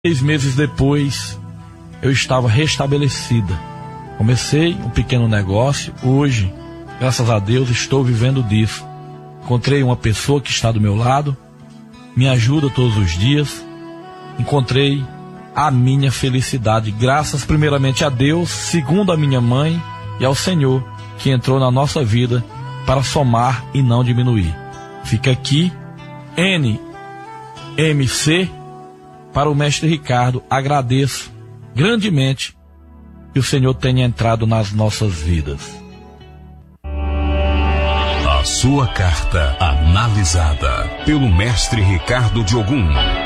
6 meses depois, eu estava restabelecida. Comecei um pequeno negócio. Hoje, graças a Deus, estou vivendo disso. Encontrei uma pessoa que está do meu lado, me ajuda todos os dias. Encontrei a minha felicidade, graças primeiramente a Deus, segundo a minha mãe e ao Senhor, que entrou na nossa vida para somar e não diminuir. Fica aqui, NMC, para o mestre Ricardo. Agradeço grandemente que o Senhor tenha entrado nas nossas vidas. A sua carta analisada pelo mestre Ricardo de Ogum.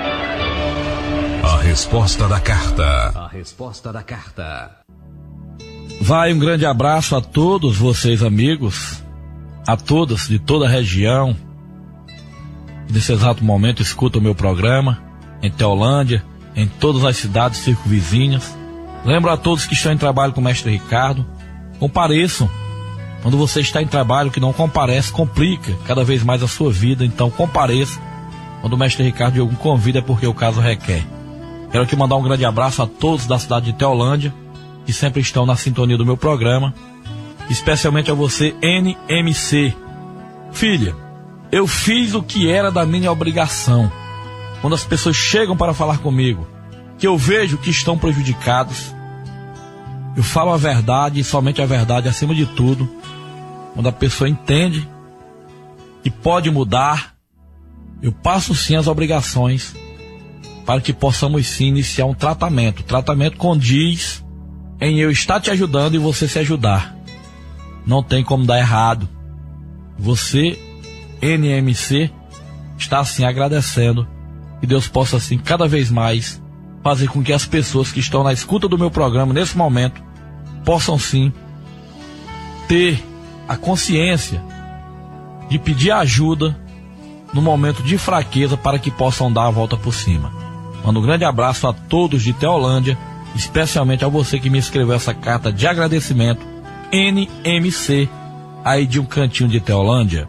A resposta da carta. A resposta da carta. Vai um grande abraço a todos vocês, amigos, a todas de toda a região. Nesse exato momento escuta o meu programa em Teolândia, em todas as cidades circunvizinhas. Lembro a todos que estão em trabalho com o mestre Ricardo, compareçam. Quando você está em trabalho que não comparece, complica cada vez mais a sua vida. Então compareça. Quando o mestre Ricardo de algum convida é porque o caso requer. Quero aqui mandar um grande abraço a todos da cidade de Teolândia, que sempre estão na sintonia do meu programa. Especialmente a você, NMC. Filha, eu fiz o que era da minha obrigação. Quando as pessoas chegam para falar comigo, que eu vejo que estão prejudicados, eu falo a verdade e somente a verdade acima de tudo. Quando a pessoa entende que pode mudar, eu passo sim as obrigações para que possamos sim iniciar um tratamento. O tratamento condiz em eu estar te ajudando e você se ajudar. Não tem como dar errado. Você, NMC, está assim agradecendo que Deus possa assim cada vez mais fazer com que as pessoas que estão na escuta do meu programa nesse momento possam sim ter a consciência de pedir ajuda no momento de fraqueza para que possam dar a volta por cima. Mando um grande abraço a todos de Teolândia, especialmente a você que me escreveu essa carta de agradecimento, NMC, aí de um cantinho de Teolândia.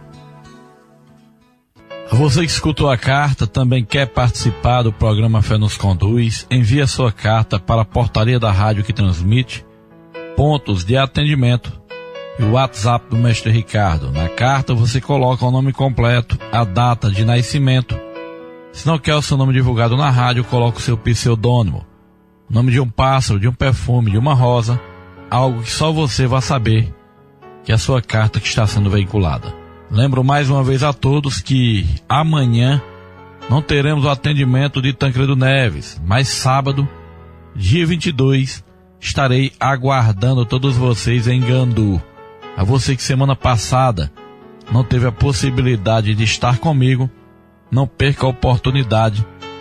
Você que escutou a carta, também quer participar do programa Fé nos Conduz, envie a sua carta para a portaria da rádio que transmite, pontos de atendimento e o WhatsApp do mestre Ricardo. Na carta você coloca o nome completo, a data de nascimento. Se não quer o seu nome divulgado na rádio, coloca o seu pseudônimo, nome de um pássaro, de um perfume, de uma rosa, algo que só você vai saber que é a sua carta que está sendo veiculada. Lembro mais uma vez a todos que amanhã não teremos o atendimento de Tancredo Neves, mas sábado, dia 22, estarei aguardando todos vocês em Gandu. A você que semana passada não teve a possibilidade de estar comigo, não perca a oportunidade.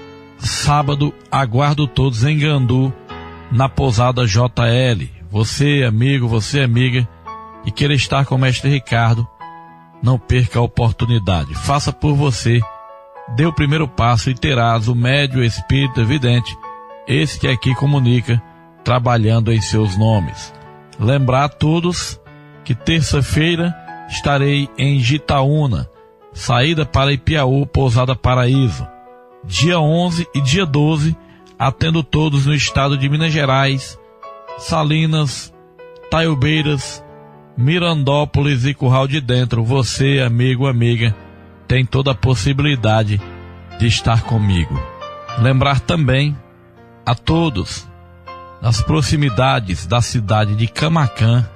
Sábado, aguardo todos em Gandu, na pousada JL. Você, amigo, você, amiga, e queira estar com o mestre Ricardo, não perca a oportunidade. Faça por você, dê o primeiro passo e terás o médio espírito evidente, esse que aqui comunica, trabalhando em seus nomes. Lembrar a todos que terça-feira estarei em Jitaúna, saída para Ipiaú, pousada Paraíso. Dia 11 e dia 12, atendo todos no estado de Minas Gerais, Salinas, Taiobeiras, Mirandópolis e Curral de Dentro. Você, amigo, amiga, tem toda a possibilidade de estar comigo. Lembrar também a todos nas proximidades da cidade de Camaquã,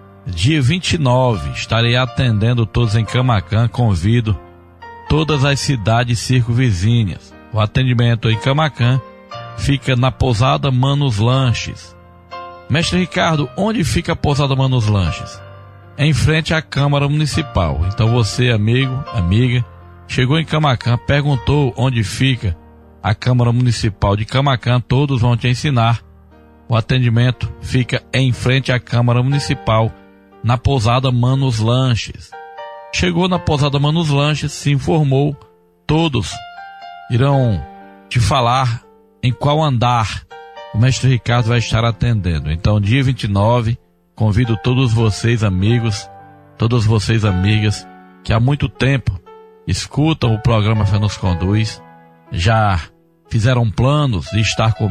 dia 29, estarei atendendo todos em Camaquã. Convido todas as cidades circunvizinhas. O atendimento em Camaquã fica na pousada Manos Lanches. Mestre Ricardo, onde fica a pousada Manos Lanches? Em frente à Câmara Municipal. Então você, amigo, amiga, chegou em Camaquã, perguntou onde fica a Câmara Municipal de Camaquã, todos vão te ensinar. O atendimento fica em frente à Câmara Municipal, na pousada Manos Lanches. Chegou na pousada Manos Lanches, se informou, todos irão te falar em qual andar o mestre Ricardo vai estar atendendo. Então, dia 29, convido todos vocês, amigos, todas vocês, amigas, que há muito tempo escutam o programa Fé nos Conduz, já fizeram planos de estar